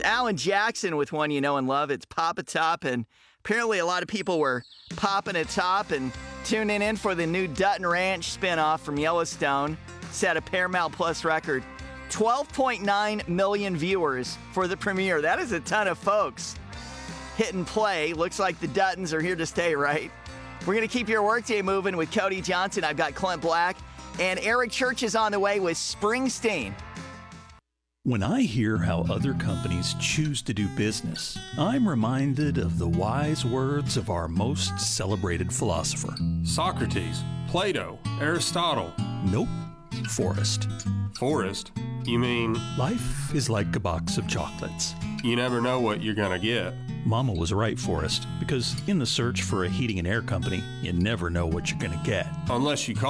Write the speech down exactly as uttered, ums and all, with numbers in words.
Alan Jackson with one you know and love. It's Pop a Top, and apparently a lot of people were popping a top and tuning in for the new Dutton Ranch spinoff from Yellowstone. Set a Paramount Plus record. twelve point nine million viewers for the premiere. That is a ton of folks. Hit and play. Looks like the Duttons are here to stay, right? We're going to keep your workday moving with Cody Johnson. I've got Clint Black. And Eric Church is on the way with Springsteen. When I hear how other companies choose to do business, I'm reminded of the wise words of our most celebrated philosopher. Socrates, Plato, Aristotle. Nope, Forrest. Forrest? You mean? Life is like a box of chocolates. You never know what you're gonna get. Mama was right, Forrest, because in the search for a heating and air company, you never know what you're gonna get. Unless you call